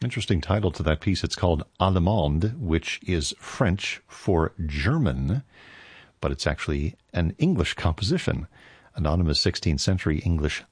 Interesting title to that piece. It's called Allemande, which is French for German, but it's actually an English composition. Anonymous 16th century English